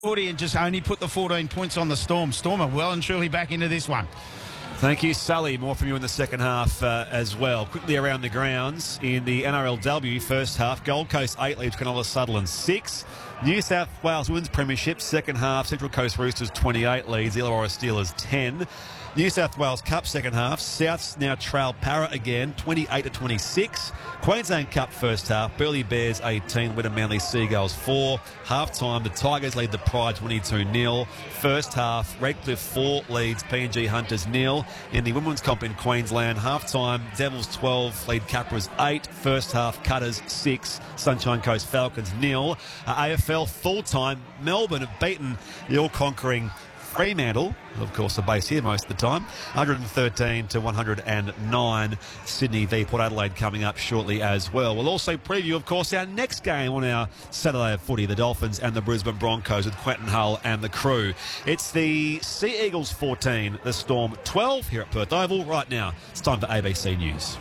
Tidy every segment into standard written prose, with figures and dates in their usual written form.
Footy and just only put the 14 points on the Storm. Storm are well and truly back into this one. Thank you, Sully. More from you in the second half as well. Quickly around the grounds in the NRLW first half. Gold Coast 8 leads Cronulla Sutherland 6. New South Wales Women's Premiership second half. Central Coast Roosters 28 leads. Illawarra Steelers 10. New South Wales Cup second half. Souths now trail Para again 28-26. Queensland Cup first half. Burleigh Bears 18. Wynnum Manly Seagulls 4. Half time the Tigers lead the Pride 22-0. First half Redcliffe 4 leads PNG Hunters 0. In the women's comp in Queensland, half time Devils 12 lead Capras 8. First half Cutters 6. Sunshine Coast Falcons 0. AFL full time Melbourne have beaten the all-conquering Fremantle, of course, the base here most of the time, 113-109. Sydney v Port Adelaide coming up shortly as well. We'll also preview, of course, our next game on our Saturday of footy, the Dolphins and the Brisbane Broncos with Quentin Hull and the crew. It's the Sea Eagles 14, the Storm 12 here at Perth Oval. Right now, it's time for ABC News.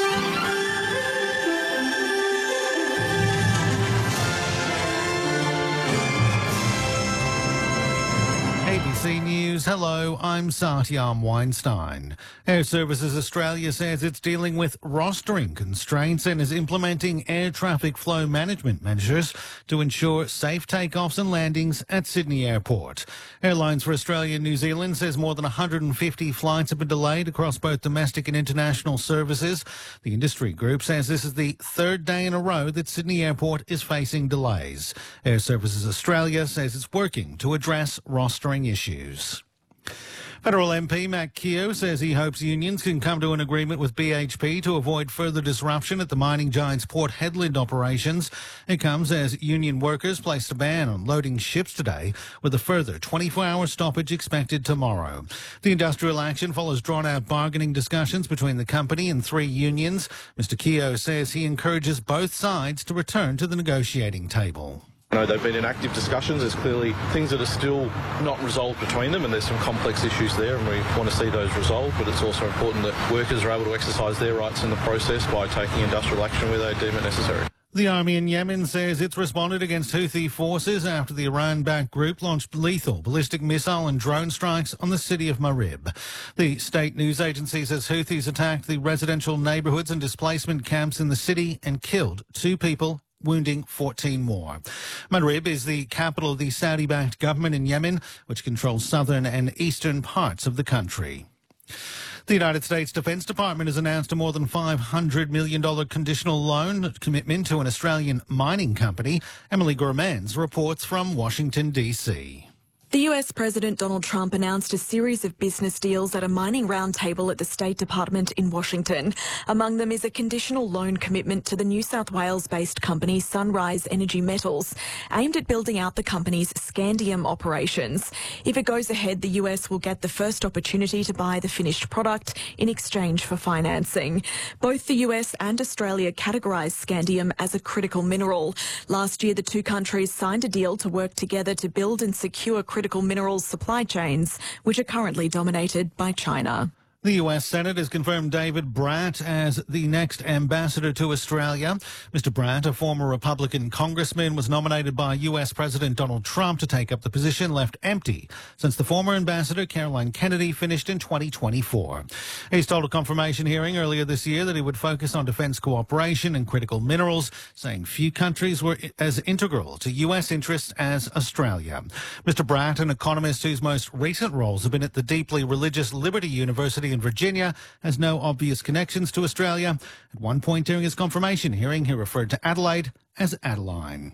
ABC News. Hello, I'm Satyam Weinstein. Air Services Australia says it's dealing with rostering constraints and is implementing air traffic flow management measures to ensure safe takeoffs and landings at Sydney Airport. Airlines for Australia and New Zealand says more than 150 flights have been delayed across both domestic and international services. The industry group says this is the third day in a row that Sydney Airport is facing delays. Air Services Australia says it's working to address rostering issues. Federal MP Matt Keogh says he hopes unions can come to an agreement with BHP to avoid further disruption at the mining giant's Port Hedland operations. It comes as union workers placed a ban on loading ships today, with a further 24-hour stoppage expected tomorrow. The industrial action follows drawn-out bargaining discussions between the company and 3 unions. Mr. Keogh says he encourages both sides to return to the negotiating table. I know they've been in active discussions. There's clearly things that are still not resolved between them, and there's some complex issues there, and we want to see those resolved. But it's also important that workers are able to exercise their rights in the process by taking industrial action where they deem it necessary. The army in Yemen says it's responded against Houthi forces after the Iran-backed group launched lethal ballistic missile and drone strikes on the city of Marib. The state news agency says Houthis attacked the residential neighbourhoods and displacement camps in the city and killed 2 people, wounding 14 more. Marib is the capital of the Saudi-backed government in Yemen, which controls southern and eastern parts of the country. The United States Defence Department has announced a more than $500 million conditional loan commitment to an Australian mining company. Emily Gourmans reports from Washington, D.C. The US President Donald Trump announced a series of business deals at a mining roundtable at the State Department in Washington. Among them is a conditional loan commitment to the New South Wales-based company Sunrise Energy Metals, aimed at building out the company's scandium operations. If it goes ahead, the US will get the first opportunity to buy the finished product in exchange for financing. Both the US and Australia categorise scandium as a critical mineral. Last year, the 2 countries signed a deal to work together to build and secure critical minerals supply chains, which are currently dominated by China. The US Senate has confirmed David Brat as the next ambassador to Australia. Mr. Brat, a former Republican congressman, was nominated by US President Donald Trump to take up the position left empty since the former ambassador, Caroline Kennedy, finished in 2024. He's told a confirmation hearing earlier this year that he would focus on defense cooperation and critical minerals, saying few countries were as integral to US interests as Australia. Mr. Brat, an economist whose most recent roles have been at the deeply religious Liberty University in Virginia, has no obvious connections to Australia. At one point during his confirmation hearing, he referred to Adelaide as Adeline.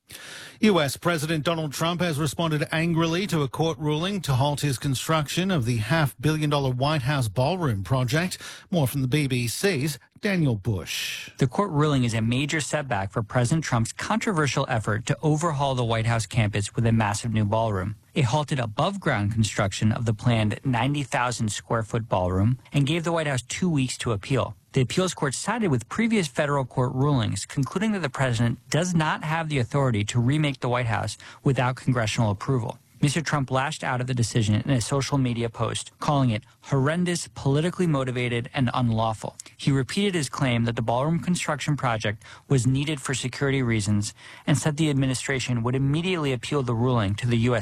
US President Donald Trump has responded angrily to a court ruling to halt his construction of the $500 million White House ballroom project. More from the BBC's Daniel Bush. The court ruling is a major setback for President Trump's controversial effort to overhaul the White House campus with a massive new ballroom. It halted above-ground construction of the planned 90,000-square-foot ballroom and gave the White House 2 weeks to appeal. The appeals court sided with previous federal court rulings, concluding that the president does not have the authority to remake the White House without congressional approval. Mr. Trump lashed out at the decision in a social media post, calling it horrendous, politically motivated, and unlawful. He repeated his claim that the ballroom construction project was needed for security reasons and said the administration would immediately appeal the ruling to the U.S.